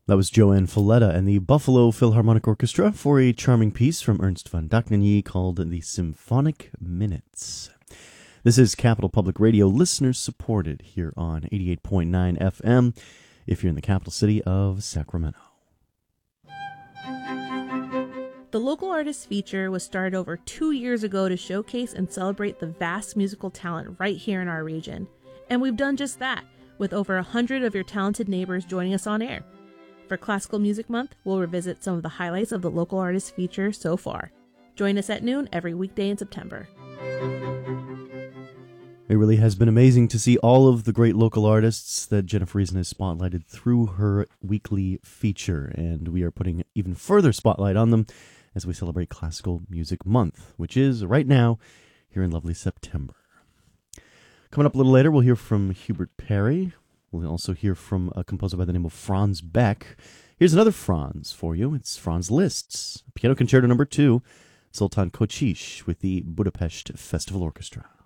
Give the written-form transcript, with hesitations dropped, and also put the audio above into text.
That was Joanne Falletta and the Buffalo Philharmonic Orchestra for a charming piece from Ernst von Dachnagny called The Symphonic Minutes. This is Capital Public Radio, listeners supported here on 88.9 FM if you're in the capital city of Sacramento. The Local Artists Feature was started over 2 years ago to showcase and celebrate the vast musical talent right here in our region. And we've done just that, with over 100 of your talented neighbors joining us on air. For Classical Music Month, we'll revisit some of the highlights of the Local Artists Feature so far. Join us at noon every weekday in September. It really has been amazing to see all of the great local artists that Jennifer Reason has spotlighted through her weekly feature, and we are putting even further spotlight on them as we celebrate Classical Music Month, which is right now here in lovely September. Coming up a little later, we'll hear from Hubert Perry. We'll also hear from a composer by the name of Franz Beck. Here's another Franz for you. It's Franz Liszt's Piano Concerto No. 2, Sultan Koçiş with the Budapest Festival Orchestra.